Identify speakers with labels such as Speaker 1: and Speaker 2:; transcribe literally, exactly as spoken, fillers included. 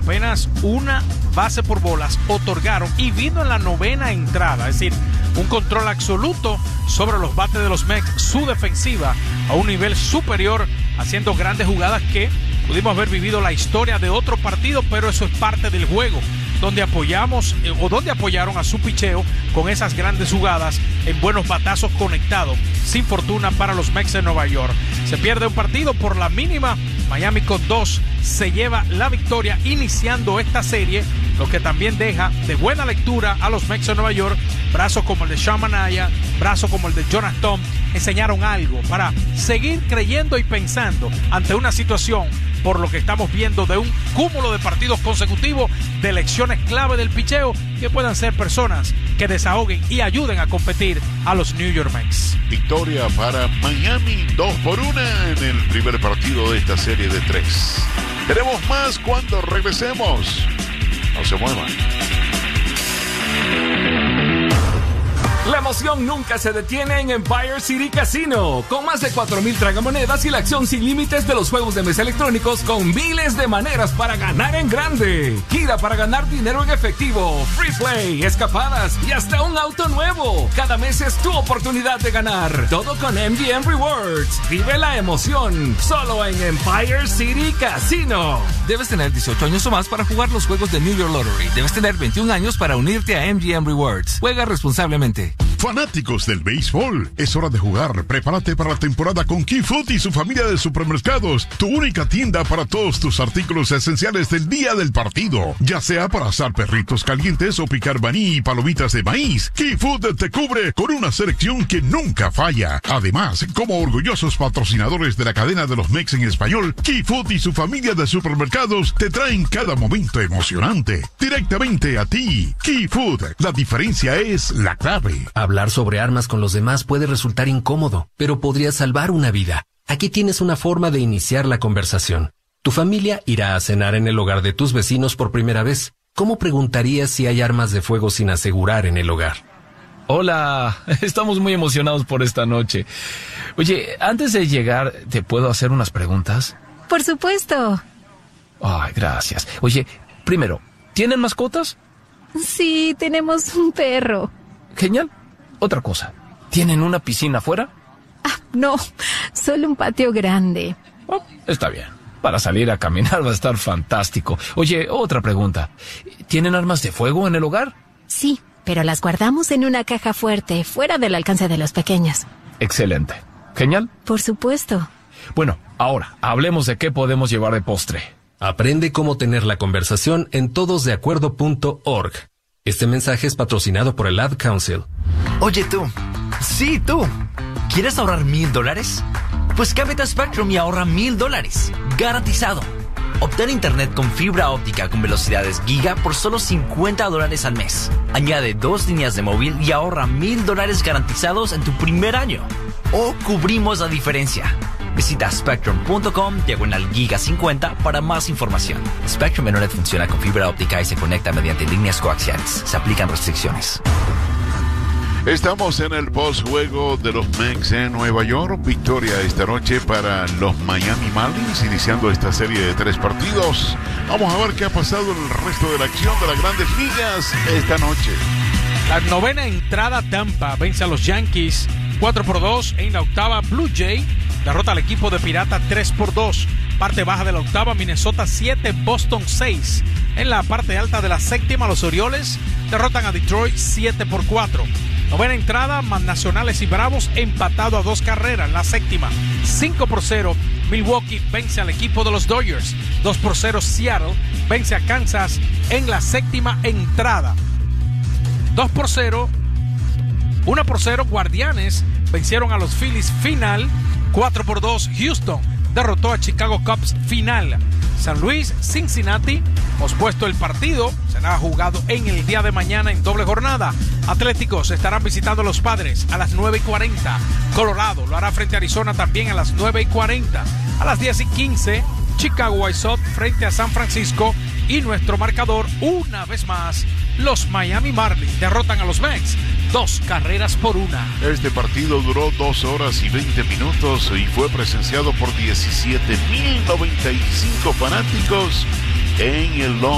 Speaker 1: apenas una base por bolas otorgaron y vino en la novena entrada, es decir, un control absoluto sobre los bates de los Mex, su defensiva a un nivel superior, haciendo grandes jugadas que pudimos haber vivido la historia de otro partido, pero eso es parte del juego, donde apoyamos eh, o donde apoyaron a su picheo con esas grandes jugadas en buenos batazos conectados, sin fortuna para los Mex de Nueva York. Se pierde un partido por la mínima, Miami con dos se lleva la victoria iniciando esta serie, lo que también deja de buena lectura a los Mex de Nueva York. Brazos como el de Sean Manaea, brazos como el de Jonah Tom enseñaron algo para seguir creyendo y pensando ante una situación por lo que estamos viendo de un cúmulo de partidos consecutivos de elecciones clave del picheo que puedan ser personas que desahoguen y ayuden a competir a los New York Mets.
Speaker 2: Victoria para Miami, dos por una en el primer partido de esta serie de tres. Tenemos más cuando regresemos. No se muevan.
Speaker 3: La emoción nunca se detiene en Empire City Casino. Con más de cuatro mil tragamonedas y la acción sin límites de los juegos de mesa electrónicos con miles de maneras para ganar en grande. Gira para ganar dinero en efectivo, free play, escapadas y hasta un auto nuevo. Cada mes es tu oportunidad de ganar. Todo con M G M Rewards. Vive la emoción solo en Empire City Casino. Debes tener dieciocho años o más para jugar los juegos de New York Lottery. Debes tener veintiún años para unirte a M G M Rewards. Juega responsablemente.
Speaker 4: Fanáticos del béisbol, es hora de jugar. Prepárate para la temporada con Key Food y su familia de supermercados, tu única tienda para todos tus artículos esenciales del día del partido, ya sea para asar perritos calientes o picar maní y palomitas de maíz. Key Food te cubre con una selección que nunca falla. Además, como orgullosos patrocinadores de la cadena de los Mex en español, Key Food y su familia de supermercados te traen cada momento emocionante directamente a ti. Key Food, la diferencia es la clave.
Speaker 5: Hablar sobre armas con los demás puede resultar incómodo, pero podría salvar una vida. Aquí tienes una forma de iniciar la conversación. Tu familia irá a cenar en el hogar de tus vecinos por primera vez. ¿Cómo preguntarías si hay armas de fuego sin asegurar en el hogar?
Speaker 6: Hola, estamos muy emocionados por esta noche. Oye, antes de llegar, ¿te puedo hacer unas preguntas?
Speaker 7: Por supuesto.
Speaker 6: Ay, gracias. Oye, primero, ¿tienen mascotas?
Speaker 7: Sí, tenemos un perro.
Speaker 6: Genial. Otra cosa, ¿tienen una piscina afuera?
Speaker 7: Ah, no, solo un patio grande.
Speaker 6: Oh, está bien. Para salir a caminar va a estar fantástico. Oye, otra pregunta. ¿Tienen armas de fuego en el hogar?
Speaker 7: Sí, pero las guardamos en una caja fuerte, fuera del alcance de los pequeños.
Speaker 6: Excelente. Genial.
Speaker 7: Por supuesto.
Speaker 6: Bueno, ahora, hablemos de qué podemos llevar de postre.
Speaker 5: Aprende cómo tener la conversación en todos de acuerdo punto org. Este mensaje es patrocinado por el Ad Council.
Speaker 8: Oye tú, sí tú, ¿quieres ahorrar mil dólares? Pues cámbiate a Spectrum y ahorra mil dólares, garantizado. Obtén internet con fibra óptica con velocidades giga por solo cincuenta dólares al mes. Añade dos líneas de móvil y ahorra mil dólares garantizados en tu primer año. O cubrimos la diferencia. Visita spectrum.com diagonal giga cincuenta para más información. Spectrum Internet funciona con fibra óptica y se conecta mediante líneas coaxiales. Se aplican restricciones.
Speaker 2: Estamos en el postjuego de los Mets en Nueva York. Victoria esta noche para los Miami Marlins, iniciando esta serie de tres partidos. Vamos a ver qué ha pasado en el resto de la acción de las Grandes Ligas esta noche.
Speaker 1: La novena entrada, Tampa vence a los Yankees cuatro por dos. En la octava, Blue Jay derrota al equipo de Pirata tres por dos. Parte baja de la octava, Minnesota siete, Boston seis. En la parte alta de la séptima, los Orioles derrotan a Detroit siete por cuatro. Novena entrada, Nacionales y Bravos empatado a dos carreras. En la séptima, cinco por cero, Milwaukee vence al equipo de los Dodgers. dos por cero, Seattle vence a Kansas en la séptima entrada. dos por cero, uno por cero, Guardianes vencieron a los Phillies final. cuatro por dos, Houston derrotó a Chicago Cubs final. San Luis, Cincinnati, pospuesto el partido, será jugado en el día de mañana en doble jornada. Atléticos estarán visitando a los Padres a las nueve y cuarenta. Colorado lo hará frente a Arizona también a las nueve y cuarenta. A las diez y quince, Chicago White Sox frente a San Francisco. Y nuestro marcador, una vez más, los Miami Marlins derrotan a los Mets dos carreras por una.
Speaker 2: Este partido duró dos horas y veinte minutos y fue presenciado por diecisiete mil noventa y cinco fanáticos en el